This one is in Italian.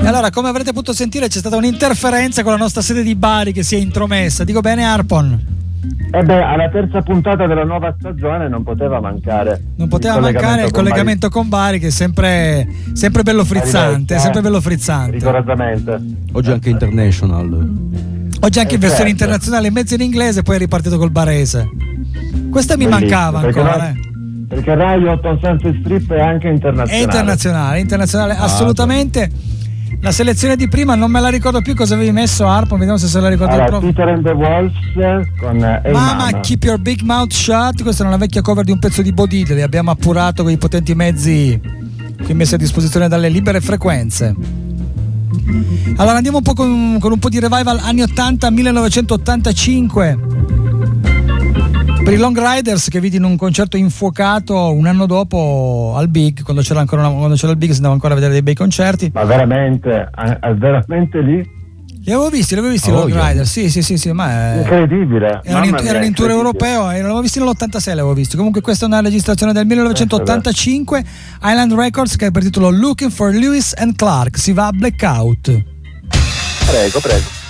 E allora, come avrete potuto sentire, c'è stata un'interferenza con la nostra sede di Bari che si è intromessa. Dico bene, Harpon? Alla terza puntata della nuova stagione non poteva mancare. Non poteva mancare il collegamento con Bari, che è sempre bello frizzante, sempre bello frizzante. Rigorosamente. Oggi anche international. Oggi anche in versione internazionale, in mezzo in inglese, poi è ripartito col barese. Questa mi mancava ancora. Perché Rai 8 Sunset Strip è anche internazionale. È internazionale, assolutamente. La selezione di prima non me la ricordo più, cosa avevi messo, Harpo? Vediamo se la ricordo il proprio. Peter and the Wolves con Hey Mama, Keep Your Big Mouth Shut. Questa è una vecchia cover di un pezzo di Bo Diddley. Abbiamo appurato con i potenti mezzi qui messi a disposizione dalle libere frequenze. Allora andiamo un po' con un po' di revival anni 80, 1985 per i Long Riders, che vidi in un concerto infuocato un anno dopo al Big, quando c'era il Big si andava ancora a vedere dei bei concerti. Ma veramente lì? Li avevo visti Long Riders, sì, ma incredibile. Erano in tour europeo e l'avevo visti nell'86, l'avevo visto. Comunque questa è una registrazione del 1985, Island Records, che è per titolo Looking for Lewis and Clark. Si va a Blackout. Prego.